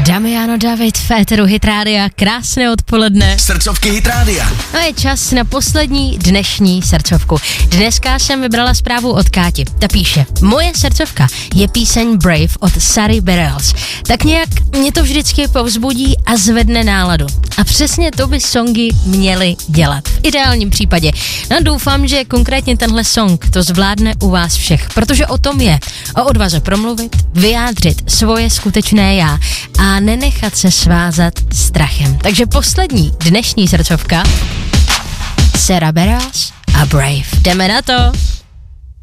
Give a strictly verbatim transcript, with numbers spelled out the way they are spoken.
Damiano David, v éteru Hit Rádia, krásné odpoledne. Srdcovky Hit Rádia. No je čas na poslední dnešní srdcovku. Dneska jsem vybrala zprávu od Káti. Ta píše, moje srdcovka je píseň Brave od Sari Bareilles. Tak nějak mě to vždycky povzbudí a zvedne náladu. A přesně to by songy měly dělat. V ideálním případě. No doufám, že konkrétně tenhle song to zvládne u vás všech, protože o tom je. O odvaze promluvit, vyjádřit svoje skutečné já a nenechat se svázat strachem. Takže poslední dnešní srdcovka Sara Bareilles a Brave. Jdeme na to!